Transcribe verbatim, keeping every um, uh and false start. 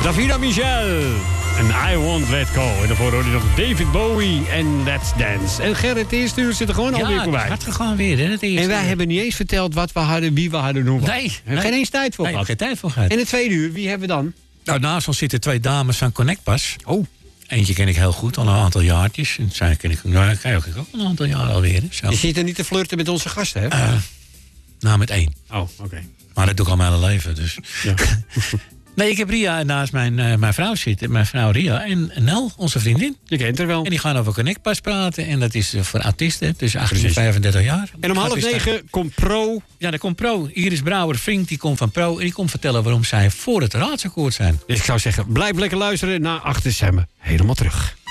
Davina Michel. En I Won't Let Go. En daarvoor hoorde je nog David Bowie en Let's Dance. En Gerrit, de eerste uur zit er gewoon ja, alweer voorbij. Ja, het gaat gegaan weer. Hè, het eerste en wij uur. hebben niet eens verteld wat we hadden, wie we hadden, hoe we. Nee. We hebben geen eens tijd voor nee, gehad. geen tijd voor gehad. En het tweede uur, wie hebben we dan? Nou, naast ons zitten twee dames van Connectpas. Oh. Eentje ken ik heel goed, al een aantal jaartjes. En zij ken ik, nou, ken ik ook al een aantal jaar alweer. Hè, zo. Je zit er niet te flirten met onze gasten, hè? Uh, nou, met één. Oh, oké. Okay. Maar dat doe ik al mijn hele leven, dus... Ja. Nee, ik heb Ria naast mijn, uh, mijn vrouw zitten. Mijn vrouw Ria en Nel, onze vriendin. Je kent haar wel. En die gaan over Connectpas praten. En dat is uh, voor autisten tussen achttien en vijfendertig jaar. En om half negen komt Pro. Ja, daar komt Pro. Iris Brouwer, Frink, die komt van Pro. En die komt vertellen waarom zij voor het raadsakkoord zijn. Dus ik zou zeggen, blijf lekker luisteren naar Achter Stemmen. Helemaal terug.